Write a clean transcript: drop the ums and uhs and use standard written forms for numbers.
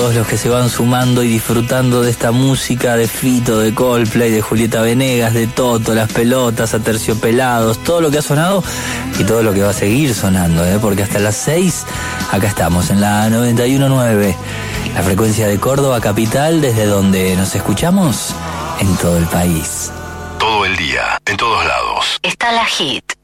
todos los que se van sumando y disfrutando de esta música de Fito, de Coldplay, de Julieta Venegas, de Toto, Las Pelotas, Aterciopelados, todo lo que ha sonado y todo lo que va a seguir sonando, porque hasta las 6 acá estamos en la 91.9, la frecuencia de Córdoba capital, desde donde nos escuchamos en todo el país. Todo el día, en todos lados. Está la Hit.